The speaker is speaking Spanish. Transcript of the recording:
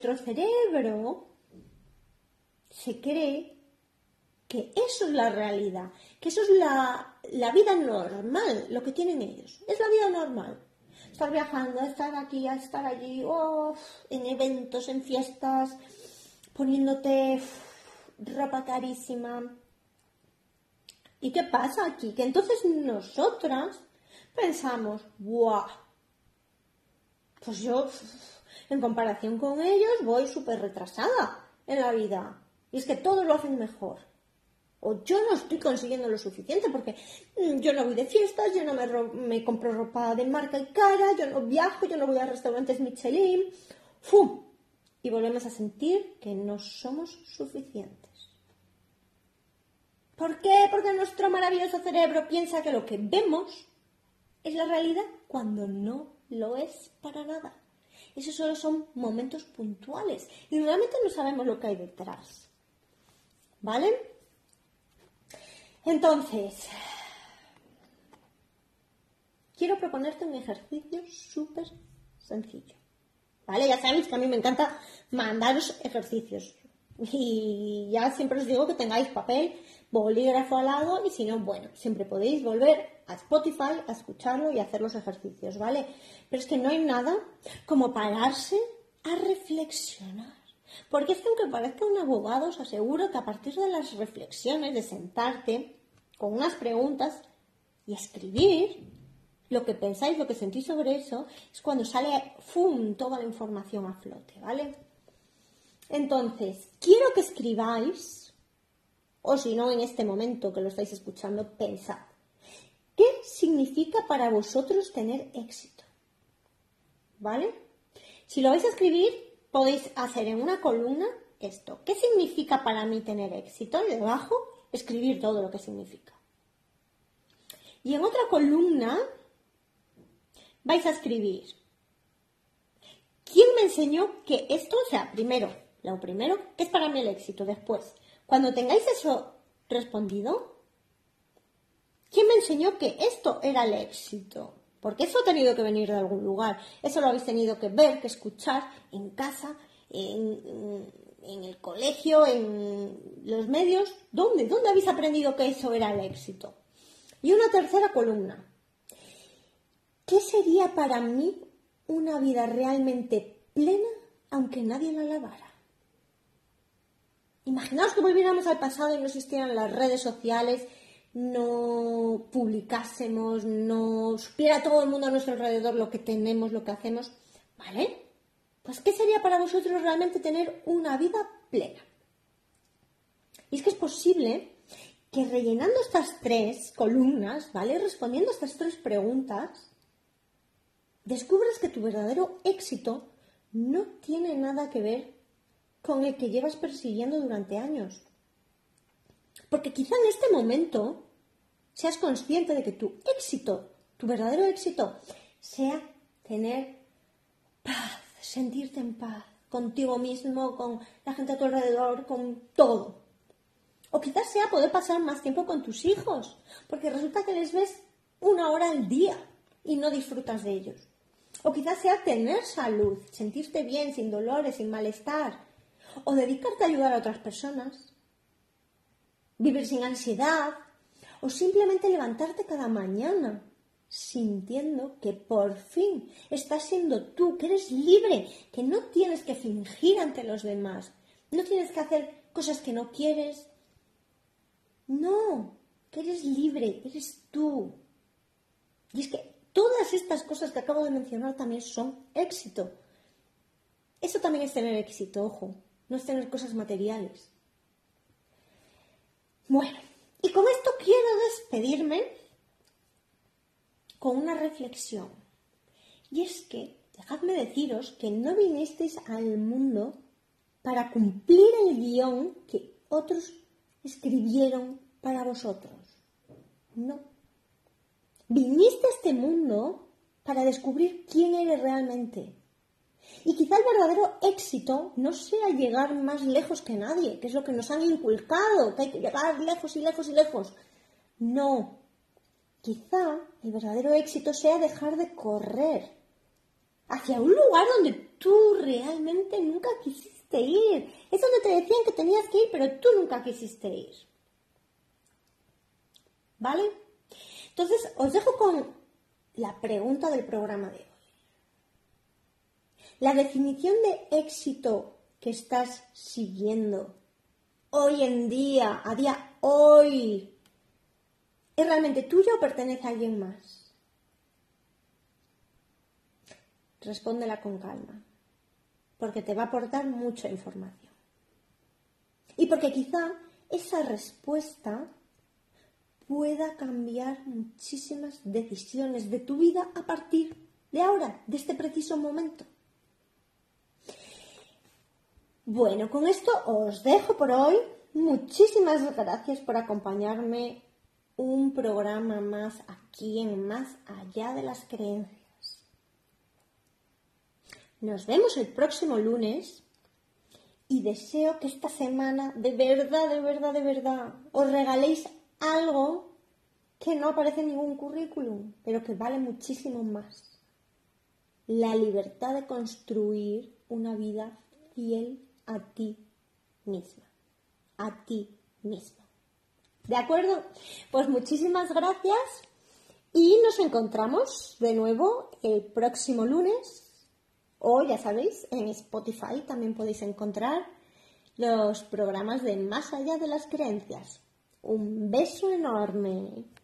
Nuestro cerebro se cree que eso es la realidad, que eso es la vida normal, lo que tienen ellos. Es la vida normal. Estar viajando, estar aquí, estar allí, en eventos, en fiestas, poniéndote ropa carísima. ¿Y qué pasa aquí? Que entonces nosotras pensamos, ¡buah! Pues yo, en comparación con ellos, voy súper retrasada en la vida. Y es que todos lo hacen mejor. O yo no estoy consiguiendo lo suficiente porque yo no voy de fiestas, yo no me compro ropa de marca y cara, yo no viajo, yo no voy a restaurantes Michelin. ¡Fum! Y volvemos a sentir que no somos suficientes. ¿Por qué? Porque nuestro maravilloso cerebro piensa que lo que vemos es la realidad cuando no lo es para nada. Esos solo son momentos puntuales y realmente no sabemos lo que hay detrás. ¿Vale? Entonces, quiero proponerte un ejercicio súper sencillo. ¿Vale? Ya sabéis que a mí me encanta mandaros ejercicios. Y ya siempre os digo que tengáis papel, bolígrafo al lado y si no, bueno, siempre podéis volver a Spotify a escucharlo y hacer los ejercicios, ¿vale? Pero es que no hay nada como pararse a reflexionar. Porque es que aunque parezca un abogado, os aseguro que a partir de las reflexiones, de sentarte con unas preguntas y escribir lo que pensáis, lo que sentís sobre eso, es cuando sale ¡fum! Toda la información a flote, ¿vale? Entonces, quiero que escribáis, o si no, en este momento que lo estáis escuchando, pensad, ¿qué significa para vosotros tener éxito? ¿Vale? Si lo vais a escribir, podéis hacer en una columna esto. ¿Qué significa para mí tener éxito? Y debajo, escribir todo lo que significa. Y en otra columna, vais a escribir, ¿quién me enseñó que esto, lo primero, ¿qué es para mí el éxito? Después, cuando tengáis eso respondido, ¿quién me enseñó que esto era el éxito? Porque eso ha tenido que venir de algún lugar. Eso lo habéis tenido que ver, que escuchar en casa, en el colegio, en los medios. ¿Dónde? ¿Dónde habéis aprendido que eso era el éxito? Y una tercera columna. ¿Qué sería para mí una vida realmente plena aunque nadie la lavara? Imaginaos que volviéramos al pasado y no existieran las redes sociales, no publicásemos, no supiera todo el mundo a nuestro alrededor lo que tenemos, lo que hacemos, ¿vale? Pues ¿qué sería para vosotros realmente tener una vida plena? Y es que es posible que rellenando estas 3 columnas, ¿vale? Respondiendo a estas 3 preguntas, descubres que tu verdadero éxito no tiene nada que ver con el que llevas persiguiendo durante años. Porque quizá en este momento seas consciente de que tu éxito, tu verdadero éxito, sea tener paz, sentirte en paz contigo mismo, con la gente a tu alrededor, con todo. O quizás sea poder pasar más tiempo con tus hijos, porque resulta que les ves 1 hora al día y no disfrutas de ellos. O quizás sea tener salud, sentirte bien, sin dolores, sin malestar. O dedicarte a ayudar a otras personas. Vivir sin ansiedad. O simplemente levantarte cada mañana sintiendo que por fin estás siendo tú, que eres libre, que no tienes que fingir ante los demás. No tienes que hacer cosas que no quieres. No, que eres libre, eres tú. Y es que todas estas cosas que acabo de mencionar también son éxito. Eso también es tener éxito, ojo, no es tener cosas materiales. Bueno, y con esto quiero despedirme con una reflexión. Y es que, dejadme deciros que no vinisteis al mundo para cumplir el guión que otros escribieron para vosotros. No. Viniste a este mundo para descubrir quién eres realmente. Y quizá el verdadero éxito no sea llegar más lejos que nadie, que es lo que nos han inculcado, que hay que llegar lejos y lejos y lejos. No. Quizá el verdadero éxito sea dejar de correr hacia un lugar donde tú realmente nunca quisiste ir. Es donde te decían que tenías que ir, pero tú nunca quisiste ir. ¿Vale? Entonces, os dejo con la pregunta del programa de hoy. La definición de éxito que estás siguiendo hoy en día, a día hoy, ¿es realmente tuya o pertenece a alguien más? Respóndela con calma, porque te va a aportar mucha información. Y porque quizá esa respuesta pueda cambiar muchísimas decisiones de tu vida a partir de ahora, de este preciso momento. Bueno, con esto os dejo por hoy. Muchísimas gracias por acompañarme un programa más aquí en Más Allá de las Creencias. Nos vemos el próximo lunes y deseo que esta semana de verdad os regaléis algo que no aparece en ningún currículum, pero que vale muchísimo más. La libertad de construir una vida fiel a ti misma, a ti mismo. ¿De acuerdo? Pues muchísimas gracias y nos encontramos de nuevo el próximo lunes. O, ya sabéis, en Spotify también podéis encontrar los programas de Más Allá de las Creencias. Un beso enorme.